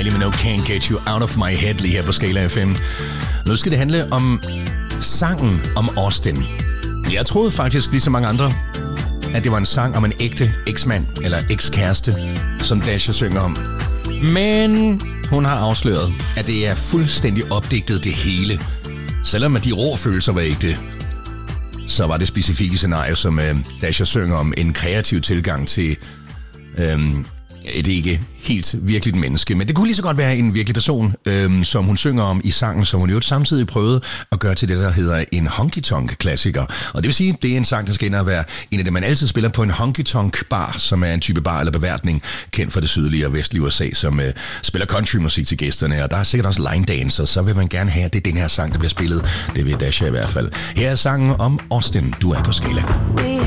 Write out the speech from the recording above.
Kylie Minogue, Can't Get You Out of My Head lige her på Skala FM. Nu skal det handle om sangen om Austin. Jeg troede faktisk, ligesom mange andre, at det var en sang om en ægte eksmand eller ekskæreste, som Dasha synger om. Men hun har afsløret, at det er fuldstændig opdigtet det hele. Selvom at de rå følelser var ægte, så var det specifikke scenarie, som Dasha synger om, en kreativ tilgang til et ikke helt virkeligt menneske. Men det kunne lige så godt være en virkelig person, som hun synger om i sangen, som hun jo samtidig prøvede at gøre til det, der hedder en honky-tonk-klassiker. Og det vil sige, det er en sang, der skal ind og være en af det, man altid spiller på en honky-tonk-bar, som er en type bar eller beværtning, kendt fra det sydlige og vestlige USA, som spiller countrymusik til gæsterne. Og der er sikkert også line dancer, så vil man gerne have, at det er den her sang, der bliver spillet. Det vil Dasha i hvert fald. Her er sangen om Austin. Du er på Skala.